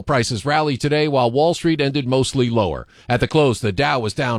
prices rallied today while Wall Street ended mostly lower. At the close, the Dow was down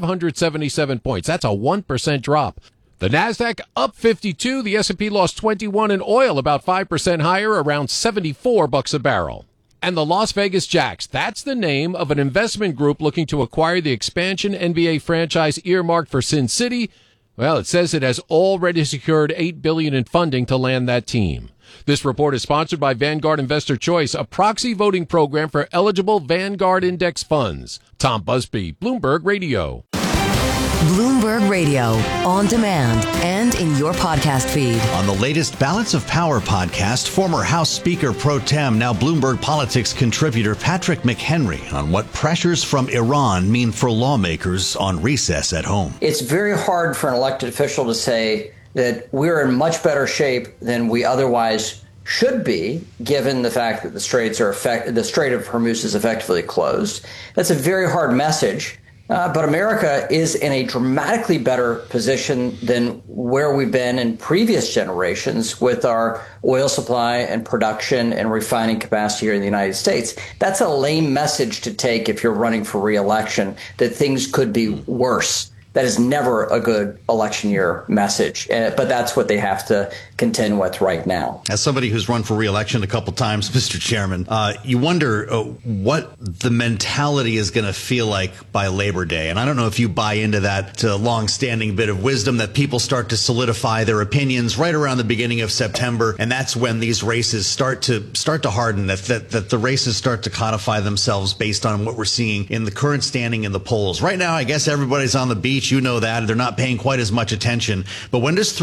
577 points. That's a 1% drop. The Nasdaq up 52, the S&P lost 21, and oil about 5% higher, around $74 a barrel. And the Las Vegas Jacks, that's the name of an investment group looking to acquire the expansion NBA franchise earmarked for Sin City. Well, it says it has already secured $8 billion in funding to land that team. This report is sponsored by Vanguard Investor Choice, a proxy voting program for eligible Vanguard Index funds. Tom Busby, Bloomberg Radio. Bloomberg Radio, on demand and in your podcast feed. On the latest Balance of Power podcast, former House Speaker Pro Tem, now Bloomberg Politics contributor Patrick McHenry on what pressures from Iran mean for lawmakers on recess at home. It's very hard for an elected official to say that we're in much better shape than we otherwise should be, given the fact that the Strait of Hormuz is effectively closed. That's a very hard message. But America is in a dramatically better position than where we've been in previous generations with our oil supply and production and refining capacity here in the United States. That's a lame message to take if you're running for re-election, that things could be worse. That is never a good election year message, but that's what they have to contend with right now. As somebody who's run for re-election a couple times, Mr. Chairman, you wonder what the mentality is going to feel like by Labor Day. And I don't know if you buy into that long-standing bit of wisdom that people start to solidify their opinions right around the beginning of September, and that's when these races start to harden, that the races start to codify themselves based on what we're seeing in the current standing in the polls. Right now, I guess everybody's on the beach. You know that. They're not paying quite as much attention. But when does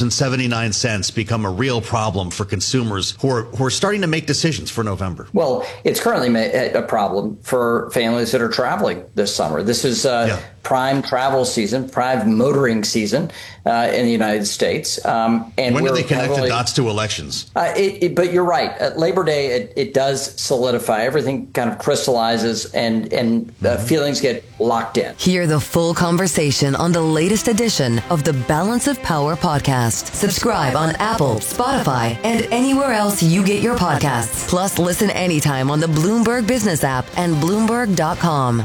$3.79 become a real problem for consumers who are starting to make decisions for November? Well, it's currently a problem for families that are traveling this summer. This is prime travel season, prime motoring season in the United States. And when do they connect the dots to elections? But you're right. At Labor Day, it does solidify. Everything kind of crystallizes and feelings get locked in. Hear the full conversation on the latest edition of the Balance of Power podcast. Subscribe on Apple, Spotify, and anywhere else you get your podcasts. Plus, listen anytime on the Bloomberg Business app and Bloomberg.com.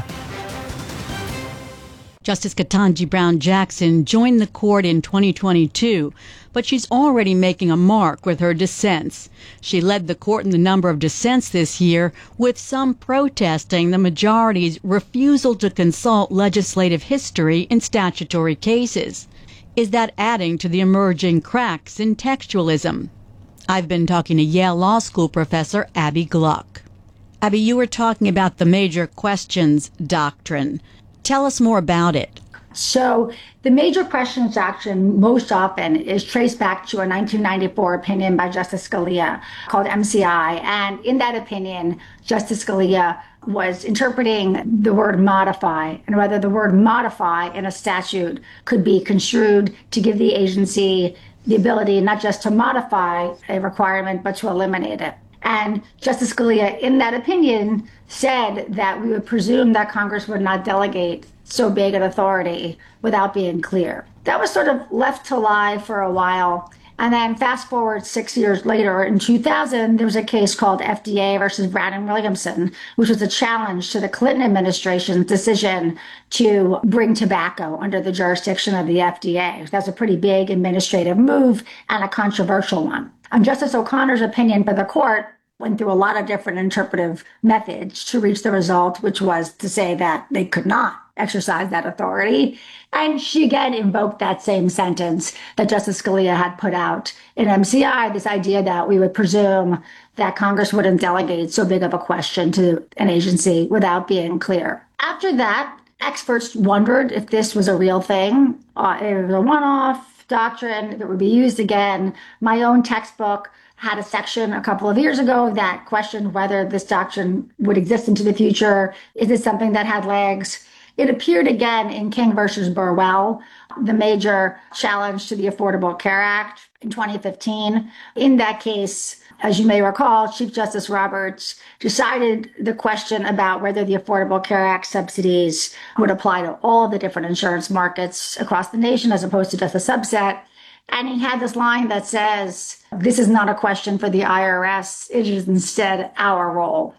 Justice Ketanji Brown Jackson joined the court in 2022, but she's already making a mark with her dissents. She led the court in the number of dissents this year, with some protesting the majority's refusal to consult legislative history in statutory cases. Is that adding to the emerging cracks in textualism? I've been talking to Yale Law School professor Abby Gluck. Abby, you were talking about the major questions doctrine. Tell us more about it. So the major questions doctrine most often is traced back to a 1994 opinion by Justice Scalia called MCI. And in that opinion, Justice Scalia was interpreting the word modify and whether the word modify in a statute could be construed to give the agency the ability not just to modify a requirement, but to eliminate it. And Justice Scalia, in that opinion, said that we would presume that Congress would not delegate so big an authority without being clear. That was sort of left to lie for a while. And then fast forward 6 years later, in 2000, there was a case called FDA versus Brown and Williamson, which was a challenge to the Clinton administration's decision to bring tobacco under the jurisdiction of the FDA. That's a pretty big administrative move and a controversial one. Justice O'Connor's opinion for the court went through a lot of different interpretive methods to reach the result, which was to say that they could not exercise that authority. And she again invoked that same sentence that Justice Scalia had put out in MCI, this idea that we would presume that Congress wouldn't delegate so big of a question to an agency without being clear. After that, experts wondered if this was a real thing, if it was a one-off doctrine, if it would be used again. My own textbook had a section a couple of years ago that questioned whether this doctrine would exist into the future. Is it something that had legs? It appeared again in King versus Burwell, the major challenge to the Affordable Care Act in 2015. In that case, as you may recall, Chief Justice Roberts decided the question about whether the Affordable Care Act subsidies would apply to all of the different insurance markets across the nation as opposed to just a subset. And he had this line that says, this is not a question for the IRS. It is instead our role.